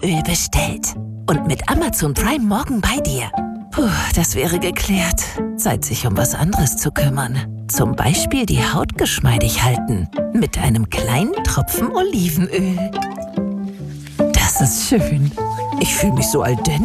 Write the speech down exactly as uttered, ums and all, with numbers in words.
Olivenöl bestellt. Und mit Amazon Prime morgen bei dir. Puh, das wäre geklärt. Zeit, sich um was anderes zu kümmern. Zum Beispiel die Haut geschmeidig halten. Mit einem kleinen Tropfen Olivenöl. Das ist schön. Ich fühle mich so al dente.